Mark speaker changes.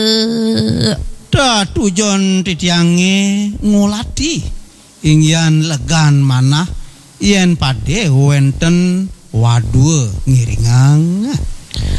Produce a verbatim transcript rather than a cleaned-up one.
Speaker 1: Da tujon titiange nguladi ingyan legan manah yen pade wenten wadue ngiringang